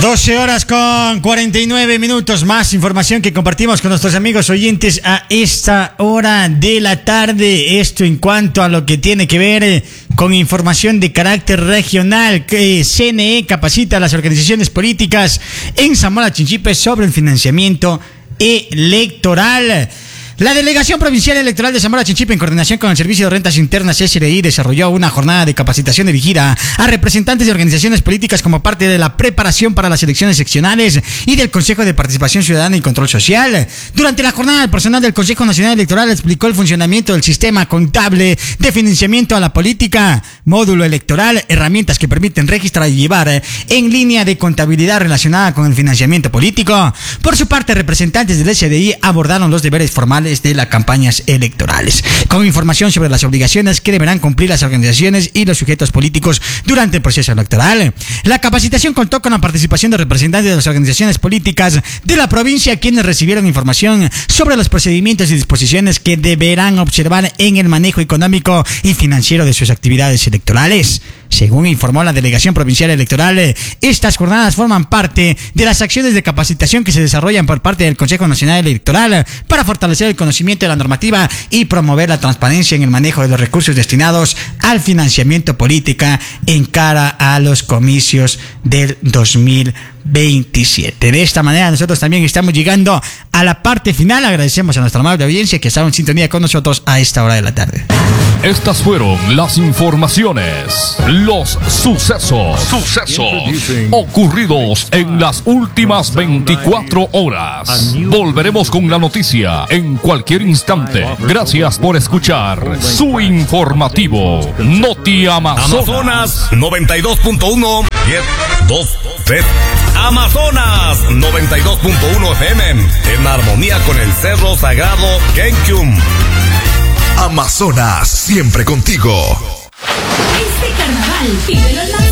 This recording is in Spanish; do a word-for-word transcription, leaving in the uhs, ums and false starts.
doce horas con cuarenta y nueve minutos. Más información que compartimos con nuestros amigos oyentes a esta hora de la tarde. Esto en cuanto a lo que tiene que ver con información de carácter regional. Que C N E capacita a las organizaciones políticas en Zamora Chinchipe sobre el financiamiento electoral. La Delegación Provincial Electoral de Zamora Chinchipe, en coordinación con el Servicio de Rentas Internas S R I, desarrolló una jornada de capacitación dirigida a representantes de organizaciones políticas como parte de la preparación para las elecciones seccionales y del Consejo de Participación Ciudadana y Control Social. Durante la jornada, el personal del Consejo Nacional Electoral explicó el funcionamiento del sistema contable de financiamiento a la política, módulo electoral, herramientas que permiten registrar y llevar en línea de contabilidad relacionada con el financiamiento político. Por su parte, representantes del S R I abordaron los deberes formales de las campañas electorales, con información sobre las obligaciones que deberán cumplir las organizaciones y los sujetos políticos durante el proceso electoral. La capacitación contó con la participación de representantes de las organizaciones políticas de la provincia, quienes recibieron información sobre los procedimientos y disposiciones que deberán observar en el manejo económico y financiero de sus actividades electorales. Según informó la Delegación Provincial Electoral, estas jornadas forman parte de las acciones de capacitación que se desarrollan por parte del Consejo Nacional Electoral para fortalecer el conocimiento de la normativa y promover la transparencia en el manejo de los recursos destinados al financiamiento político en cara a los comicios del dos mil veintisiete. De esta manera nosotros también estamos llegando a la parte final. Agradecemos a nuestra amable audiencia que estaba en sintonía con nosotros a esta hora de la tarde. Estas fueron las informaciones, los sucesos, sucesos ocurridos en las últimas veinticuatro horas. Volveremos con la noticia en cualquier instante. Gracias por escuchar su informativo Noti Amazonas. Amazonas noventa y dos punto uno. diez, dos, tres. Amazonas noventa y dos punto uno F M, en armonía con el Cerro Sagrado Kenkyum. Amazonas, siempre contigo. Este carnaval, pide los